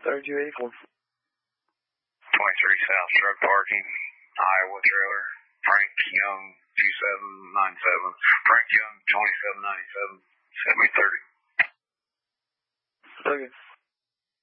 3284. 23 South Drug Parking, Iowa trailer, Frank Young, 2797. Frank Young, 2797. Send me 30. Okay.